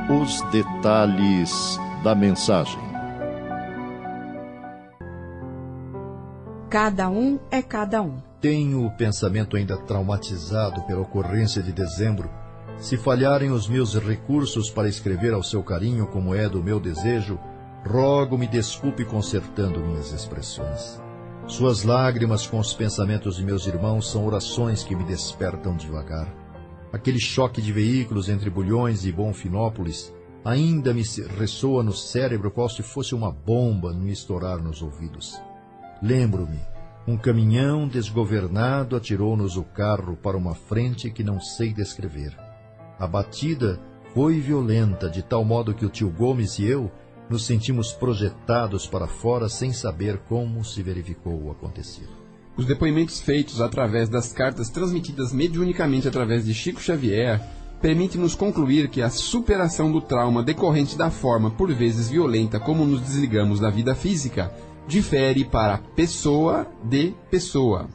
os detalhes da mensagem. Cada um é cada um. Tenho o pensamento ainda traumatizado pela ocorrência de dezembro. Se falharem os meus recursos para escrever ao seu carinho como é do meu desejo, rogo-me desculpe consertando minhas expressões. Suas lágrimas com os pensamentos de meus irmãos são orações que me despertam devagar. Aquele choque de veículos entre Bulhões e Bonfinópolis ainda me ressoa no cérebro qual se fosse uma bomba me estourar nos ouvidos. Lembro-me, um caminhão desgovernado atirou-nos o carro para uma frente que não sei descrever. A batida foi violenta, de tal modo que o tio Gomes e eu nos sentimos projetados para fora sem saber como se verificou o acontecido. Os depoimentos feitos através das cartas transmitidas mediunicamente através de Chico Xavier permitem-nos concluir que a superação do trauma decorrente da forma, por vezes violenta, como nos desligamos da vida física, difere para pessoa de pessoa.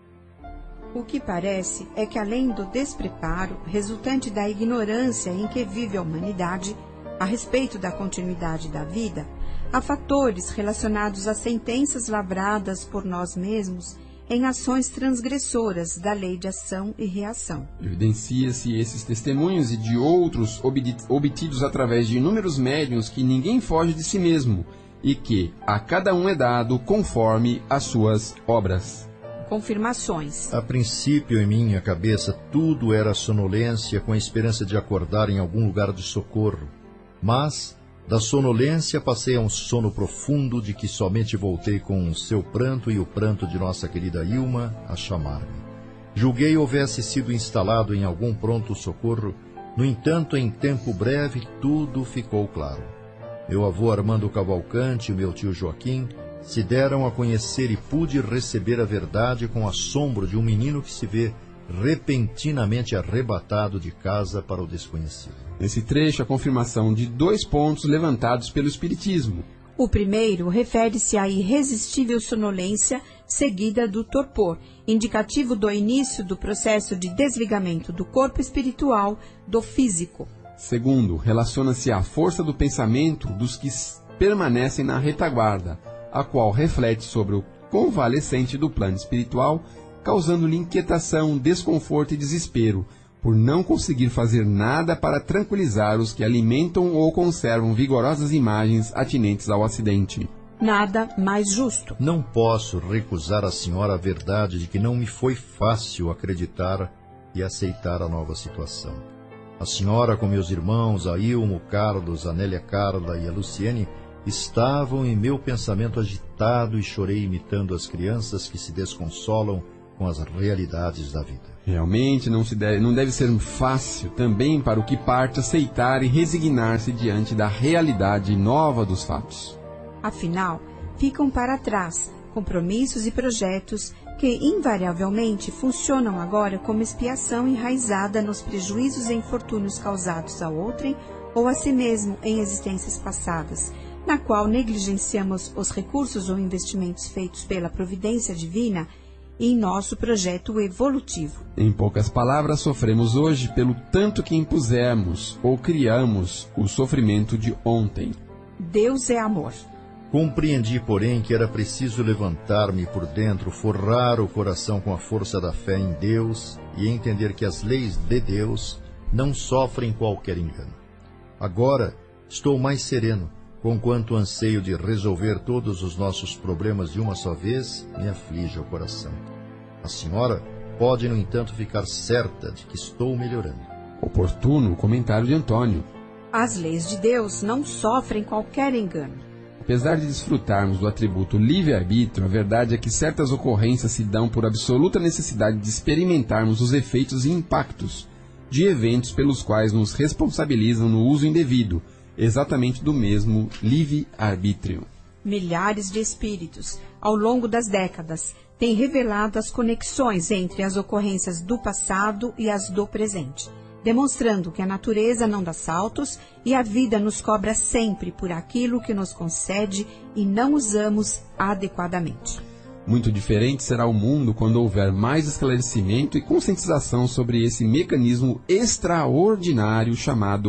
O que parece é que, além do despreparo resultante da ignorância em que vive a humanidade a respeito da continuidade da vida, há fatores relacionados a sentenças lavradas por nós mesmos em ações transgressoras da lei de ação e reação. Evidencia-se esses testemunhos e de outros obtidos através de inúmeros médiuns que ninguém foge de si mesmo e que a cada um é dado conforme as suas obras. Confirmações. A princípio, em minha cabeça, tudo era sonolência com a esperança de acordar em algum lugar de socorro. Mas, da sonolência, passei a um sono profundo de que somente voltei com o seu pranto e o pranto de nossa querida Ilma a chamar-me. Julguei houvesse sido instalado em algum pronto-socorro, no entanto, em tempo breve, tudo ficou claro. Meu avô Armando Cavalcante e meu tio Joaquim se deram a conhecer e pude receber a verdade com assombro de um menino que se vê repentinamente arrebatado de casa para o desconhecido. Nesse trecho, a confirmação de 2 pontos levantados pelo Espiritismo. O primeiro refere-se à irresistível sonolência seguida do torpor, indicativo do início do processo de desligamento do corpo espiritual do físico. Segundo, relaciona-se à força do pensamento dos que permanecem na retaguarda, a qual reflete sobre o convalescente do plano espiritual, causando-lhe inquietação, desconforto e desespero, por não conseguir fazer nada para tranquilizar os que alimentam ou conservam vigorosas imagens atinentes ao acidente. Nada mais justo. Não posso recusar à senhora a verdade de que não me foi fácil acreditar e aceitar a nova situação. A senhora, com meus irmãos, a Ilmo, o Carlos, a Nélia Carla e a Luciene, estavam em meu pensamento agitado e chorei imitando as crianças que se desconsolam com as realidades da vida. Realmente não deve ser fácil também para o que parte aceitar e resignar-se diante da realidade nova dos fatos. Afinal, ficam para trás compromissos e projetos que invariavelmente funcionam agora como expiação enraizada nos prejuízos e infortúnios causados a outrem ou a si mesmo em existências passadas, na qual negligenciamos os recursos ou investimentos feitos pela providência divina em nosso projeto evolutivo. Em poucas palavras, sofremos hoje pelo tanto que impusemos ou criamos o sofrimento de ontem. Deus é amor. Compreendi, porém, que era preciso levantar-me por dentro, forrar o coração com a força da fé em Deus e entender que as leis de Deus não sofrem qualquer engano. Agora estou mais sereno, conquanto o anseio de resolver todos os nossos problemas de uma só vez me aflige o coração. A senhora pode, no entanto, ficar certa de que estou melhorando. Oportuno o comentário de Antônio. As leis de Deus não sofrem qualquer engano. Apesar de desfrutarmos do atributo livre-arbítrio, a verdade é que certas ocorrências se dão por absoluta necessidade de experimentarmos os efeitos e impactos de eventos pelos quais nos responsabilizam no uso indevido, exatamente do mesmo livre-arbítrio. Milhares de espíritos, ao longo das décadas, têm revelado as conexões entre as ocorrências do passado e as do presente, demonstrando que a natureza não dá saltos e a vida nos cobra sempre por aquilo que nos concede e não usamos adequadamente. Muito diferente será o mundo quando houver mais esclarecimento e conscientização sobre esse mecanismo extraordinário chamado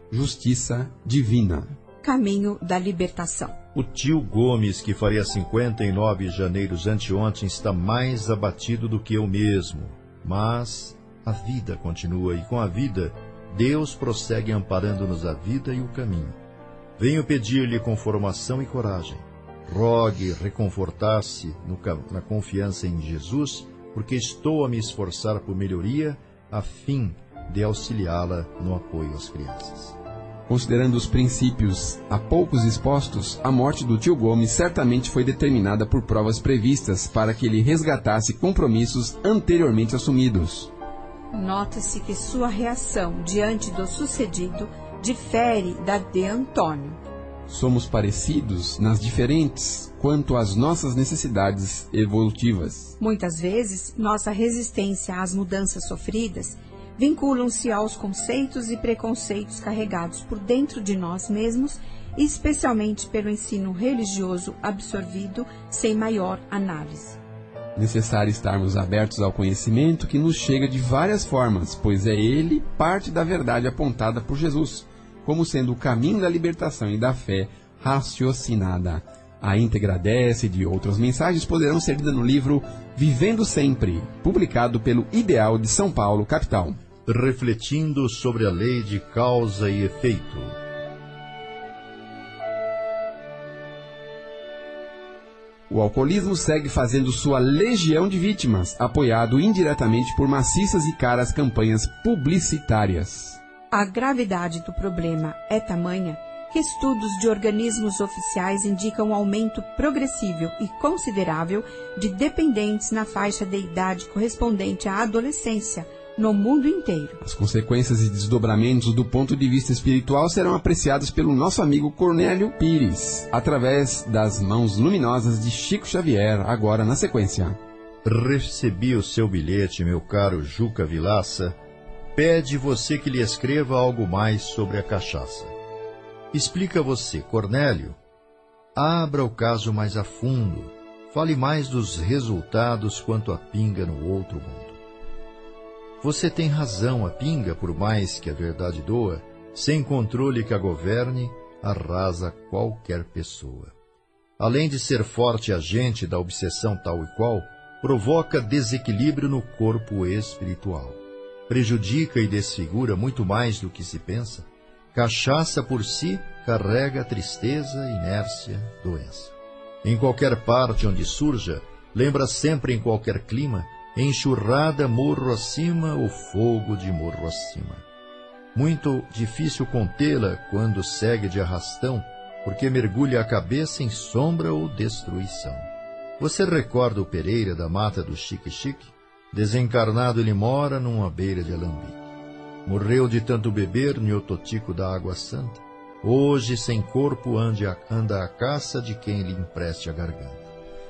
justiça divina. Caminho da libertação. O tio Gomes, que faria 59 janeiros anteontem, está mais abatido do que eu mesmo. Mas a vida continua, e com a vida, Deus prossegue amparando-nos a vida e o caminho. Venho pedir-lhe conformação e coragem. Rogue reconfortar-se na confiança em Jesus, porque estou a me esforçar por melhoria, a fim de auxiliá-la no apoio às crianças. Considerando os princípios há poucos expostos, a morte do tio Gomes certamente foi determinada por provas previstas para que ele resgatasse compromissos anteriormente assumidos. Nota-se que sua reação diante do sucedido difere da de Antônio. Somos parecidos nas diferentes quanto às nossas necessidades evolutivas. Muitas vezes, nossa resistência às mudanças sofridas vinculam-se aos conceitos e preconceitos carregados por dentro de nós mesmos, e especialmente pelo ensino religioso absorvido sem maior análise. Necessário estarmos abertos ao conhecimento que nos chega de várias formas, pois é ele parte da verdade apontada por Jesus, como sendo o caminho da libertação e da fé raciocinada. A íntegra dessa e de outras mensagens poderão ser lidas no livro Vivendo Sempre, publicado pelo Ideal de São Paulo, capital. Refletindo sobre a lei de causa e efeito. O alcoolismo segue fazendo sua legião de vítimas, apoiado indiretamente por maciças e caras campanhas publicitárias. A gravidade do problema é tamanha que estudos de organismos oficiais indicam um aumento progressivo e considerável de dependentes na faixa de idade correspondente à adolescência, no mundo inteiro. As consequências e desdobramentos do ponto de vista espiritual serão apreciados pelo nosso amigo Cornélio Pires, através das mãos luminosas de Chico Xavier, agora na sequência. Recebi o seu bilhete, meu caro Juca Vilaça. Pede você que lhe escreva algo mais sobre a cachaça. Explica você, Cornélio. Abra o caso mais a fundo. Fale mais dos resultados quanto à pinga no outro mundo. Você tem razão, a pinga, por mais que a verdade doa, sem controle que a governe, arrasa qualquer pessoa. Além de ser forte agente da obsessão tal e qual, provoca desequilíbrio no corpo espiritual. Prejudica e desfigura muito mais do que se pensa. Cachaça por si carrega tristeza, inércia, doença. Em qualquer parte onde surja, lembra sempre em qualquer clima, enxurrada morro acima ou fogo de morro acima. Muito difícil contê-la quando segue de arrastão, porque mergulha a cabeça em sombra ou destruição. Você recorda o Pereira da mata do Xique-Xique? Desencarnado ele mora numa beira de alambique. Morreu de tanto beber no Ototico da Água Santa. Hoje, sem corpo, anda à caça de quem lhe empreste a garganta.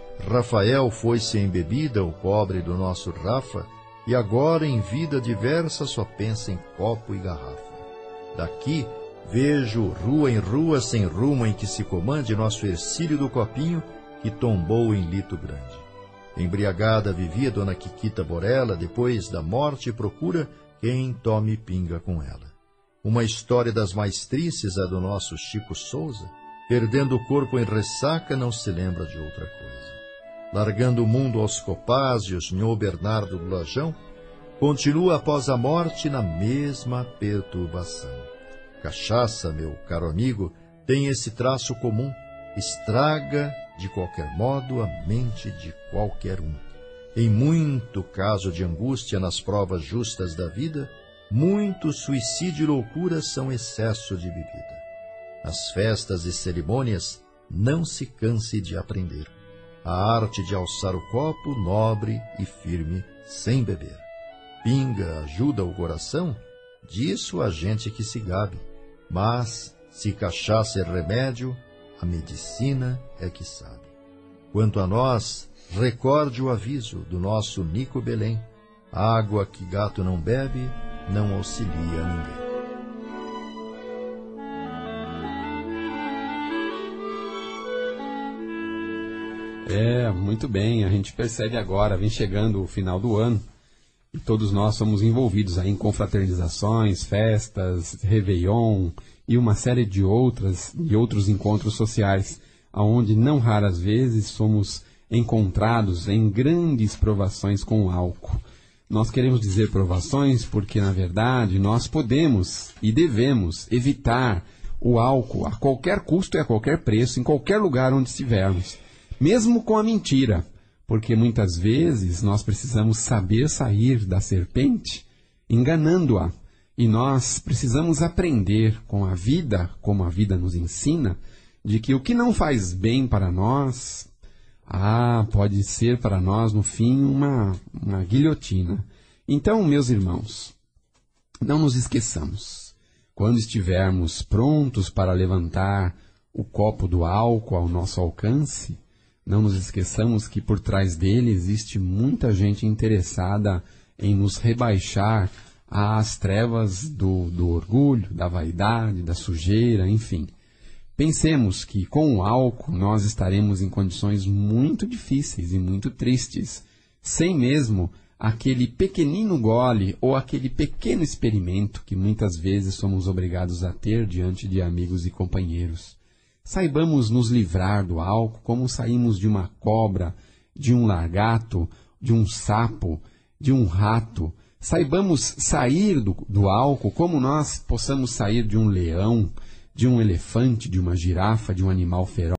Rafael foi-se em bebida, o pobre do nosso Rafa, e agora em vida diversa só pensa em copo e garrafa. Daqui vejo rua em rua sem rumo em que se comande nosso Ercílio do Copinho, que tombou em Lito Grande. Embriagada vivia Dona Quiquita Borella, depois da morte procura quem tome pinga com ela. Uma história das mais tristes, a do nosso Chico Souza, perdendo o corpo em ressaca, não se lembra de outra coisa. Largando o mundo aos copásios, Nhô Bernardo do Lajão, continua após a morte na mesma perturbação. Cachaça, meu caro amigo, tem esse traço comum, estraga de qualquer modo a mente de qualquer um. Em muito caso de angústia nas provas justas da vida, muito suicídio e loucura são excesso de bebida. Nas festas e cerimônias, não se canse de aprender a arte de alçar o copo nobre e firme sem beber. Pinga ajuda o coração? Disso a gente que se gabe. Mas, se cachaça é remédio, a medicina é que sabe. Quanto a nós, recorde o aviso do nosso Nico Belém. Água que gato não bebe, não auxilia ninguém. Muito bem, a gente percebe agora, vem chegando o final do ano, E todos nós somos envolvidos aí em confraternizações, festas, Réveillon e uma série de outros encontros sociais, onde não raras vezes somos encontrados em grandes provações com o álcool. Nós queremos dizer provações porque, na verdade, nós podemos e devemos evitar o álcool a qualquer custo e a qualquer preço, em qualquer lugar onde estivermos, mesmo com a mentira, porque muitas vezes nós precisamos saber sair da serpente enganando-a, e nós precisamos aprender com a vida, como a vida nos ensina, de que o que não faz bem para nós, pode ser para nós, no fim, uma guilhotina. Então, meus irmãos, não nos esqueçamos. Quando estivermos prontos para levantar o copo do álcool ao nosso alcance, não nos esqueçamos que por trás dele existe muita gente interessada em nos rebaixar às trevas do orgulho, da vaidade, da sujeira, enfim. Pensemos que com o álcool nós estaremos em condições muito difíceis e muito tristes, sem mesmo aquele pequenino gole ou aquele pequeno experimento que muitas vezes somos obrigados a ter diante de amigos e companheiros. Saibamos nos livrar do álcool como saímos de uma cobra, de um lagarto, de um sapo, de um rato. Saibamos sair do álcool como nós possamos sair de um leão, de um elefante, de uma girafa, de um animal feroz.